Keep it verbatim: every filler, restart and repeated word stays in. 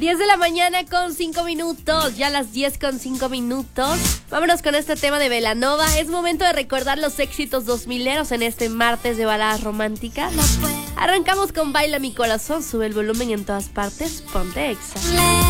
diez de la mañana con cinco minutos, ya las diez con cinco minutos. Vámonos con este tema de Belanova. Es momento de recordar los éxitos dos mileros en este martes de baladas románticas. Arrancamos con Baila mi corazón, sube el volumen en todas partes, ponte Exa.